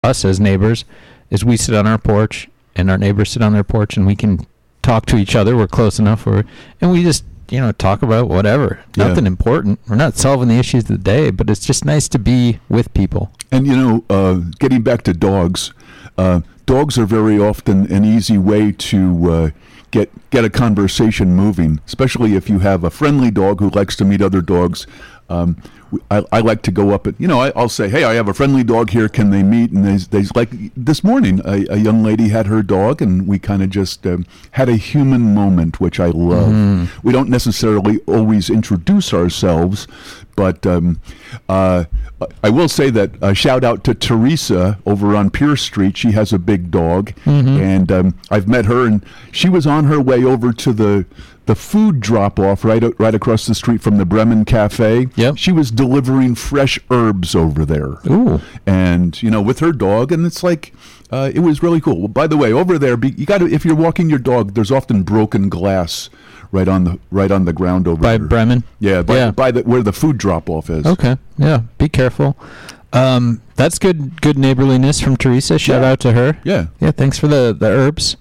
us as neighbors is we sit on our porch and our neighbors sit on their porch and we can talk to each other. We're close enough and we just, talk about whatever. Yeah. Nothing important. We're not solving the issues of the day, but it's just nice to be with people. And, getting back to dogs, dogs are very often an easy way to get a conversation moving, especially if you have a friendly dog who likes to meet other dogs. I like to go up and, I'll say, hey, I have a friendly dog here. Can they meet? And they like this morning, a young lady had her dog and we kind of just had a human moment, which I love. We don't necessarily always introduce ourselves, but I will say that shout out to Teresa over on Pierce Street. She has a big dog, and I've met her, and she was on her way over to the food drop-off right across the street from the Bremen Cafe. Yep. She was delivering fresh herbs over there. Ooh. And, with her dog, and it's like, it was really cool. Well, by the way, over there, you got to, if you're walking your dog, there's often broken glass right on the ground over by there. Bremen? Yeah, by where the food drop-off is. Okay, yeah, be careful. That's good neighborliness from Teresa. Shout out to her. Yeah. Yeah, thanks for the herbs.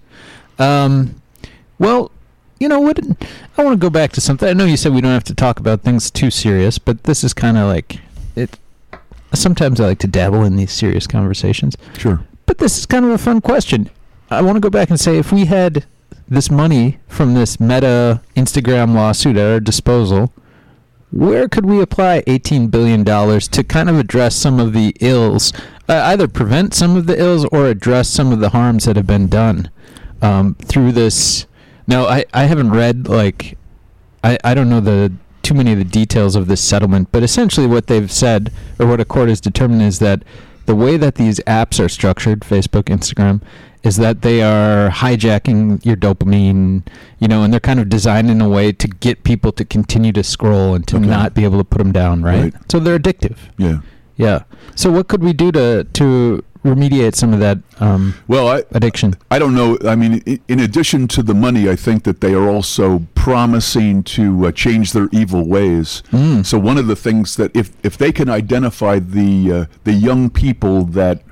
Well, what? I want to go back to something. I know you said we don't have to talk about things too serious, but this is kind of like it. Sometimes I like to dabble in these serious conversations. Sure. But this is kind of a fun question. I want to go back and say, if we had this money from this Meta Instagram lawsuit at our disposal, where could we apply $18 billion to kind of address some of the ills, either prevent some of the ills or address some of the harms that have been done through this? Now, I haven't read, I don't know too many of the details of this settlement, but essentially what they've said, or what a court has determined, is that the way that these apps are structured, Facebook, Instagram, is that they are hijacking your dopamine, and they're kind of designed in a way to get people to continue to scroll and to not be able to put them down, right? So they're addictive. Yeah. Yeah. So what could we do to remediate some of that addiction? I don't know. I mean, in addition to the money, I think that they are also promising to change their evil ways. So one of the things that if they can identify the young people that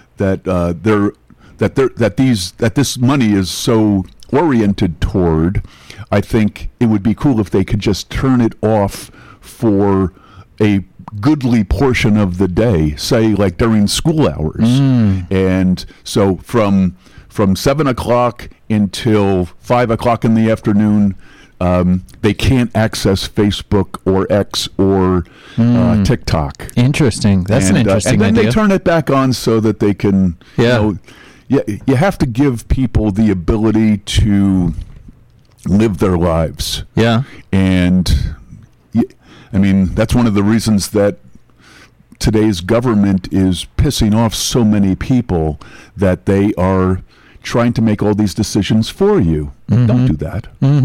this money is so oriented toward, I think it would be cool if they could just turn it off for a goodly portion of the day, say like during school hours. And so from 7 o'clock until 5 o'clock in the afternoon, they can't access Facebook or X or TikTok. Interesting. That's an interesting idea. And then idea. they turn it back on so that they can, you have to give people the ability to live their lives. Yeah. And I mean, that's one of the reasons that today's government is pissing off so many people, that they are trying to make all these decisions for you. Don't do that.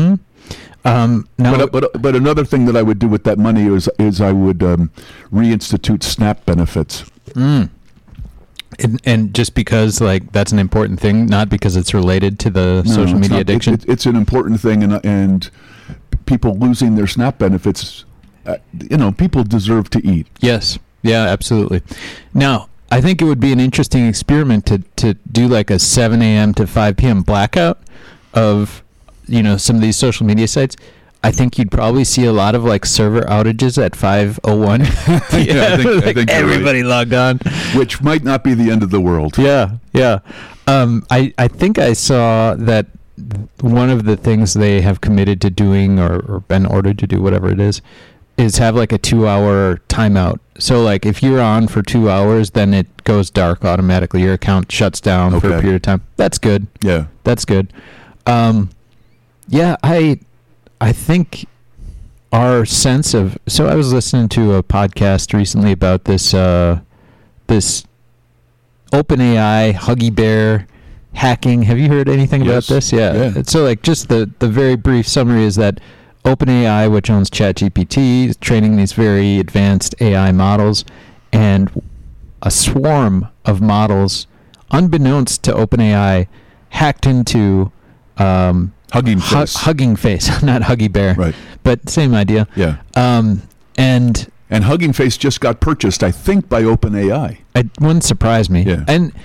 But another thing that I would do with that money is I would reinstitute SNAP benefits. And just because that's an important thing, not because it's related to the social media addiction? It's an important thing, and people losing their SNAP benefits, people deserve to eat. Yes. Yeah, absolutely. Now, I think it would be an interesting experiment to do a 7 a.m. to 5 p.m. blackout of, some of these social media sites. I think you'd probably see a lot of server outages at 5:01. I think everybody logged on, which might not be the end of the world. Yeah. I think I saw that one of the things they have committed to doing, or been ordered to do, whatever it is have a 2-hour timeout. So if you're on for 2 hours, then it goes dark automatically. Your account shuts down for a period of time. That's good. Yeah. That's good. I think our sense of, so I was listening to a podcast recently about this this OpenAI Huggy Bear hacking. Have you heard anything about this? Yeah. So just the very brief summary is that OpenAI, which owns ChatGPT, is training these very advanced AI models, and a swarm of models, unbeknownst to OpenAI, hacked into Hugging Face. Hugging Face, not Huggy Bear. Right. But same idea. Yeah. And And Hugging Face just got purchased, I think, by OpenAI. It wouldn't surprise me. Yeah. And